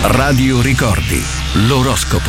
Radio Ricordi, l'oroscopo.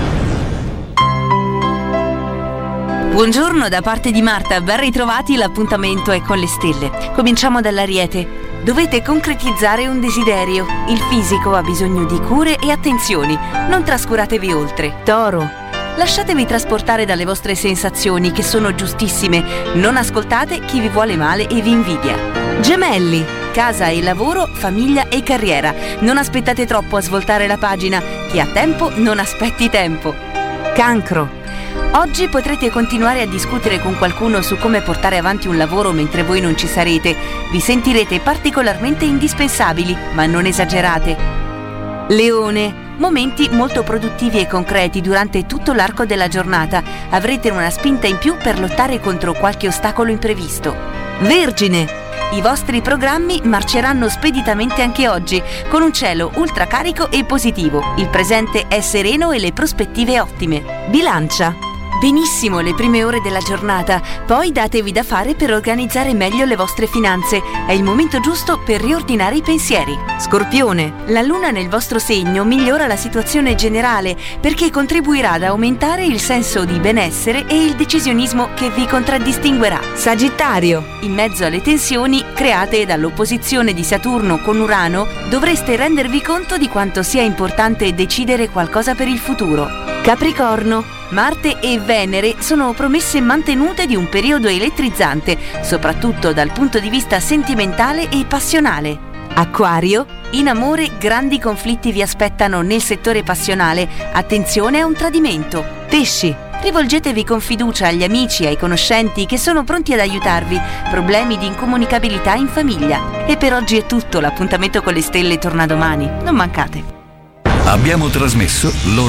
Buongiorno da parte di Marta, ben ritrovati, l'appuntamento è con le stelle. Cominciamo dall'Ariete. Dovete concretizzare un desiderio. Il fisico ha bisogno di cure e attenzioni, non trascuratevi oltre. Toro. Lasciatevi trasportare dalle vostre sensazioni che sono giustissime, non ascoltate chi vi vuole male e vi invidia. Gemelli. Casa e lavoro, famiglia e carriera. Non aspettate troppo a svoltare la pagina. Chi ha tempo non aspetti tempo. Cancro. Oggi potrete continuare a discutere con qualcuno su come portare avanti un lavoro mentre voi non ci sarete. Vi sentirete particolarmente indispensabili, ma non esagerate. Leone. Momenti molto produttivi e concreti durante tutto l'arco della giornata. Avrete una spinta in più per lottare contro qualche ostacolo imprevisto. Vergine. I vostri programmi marceranno speditamente anche oggi, con un cielo ultracarico e positivo. Il presente è sereno e le prospettive ottime. Bilancia. Benissimo le prime ore della giornata, poi datevi da fare per organizzare meglio le vostre finanze. È il momento giusto per riordinare i pensieri. Scorpione. La luna nel vostro segno migliora la situazione generale perché contribuirà ad aumentare il senso di benessere e il decisionismo che vi contraddistinguerà. Sagittario. In mezzo alle tensioni create dall'opposizione di Saturno con Urano, dovreste rendervi conto di quanto sia importante decidere qualcosa per il futuro. Capricorno. Marte e Venere sono promesse mantenute di un periodo elettrizzante, soprattutto dal punto di vista sentimentale e passionale. Acquario. In amore grandi conflitti vi aspettano nel settore passionale. Attenzione a un tradimento. Pesci. Rivolgetevi con fiducia agli amici e ai conoscenti che sono pronti ad aiutarvi. Problemi di incomunicabilità in famiglia. E per oggi è tutto, l'appuntamento con le stelle torna domani. Non mancate. Abbiamo trasmesso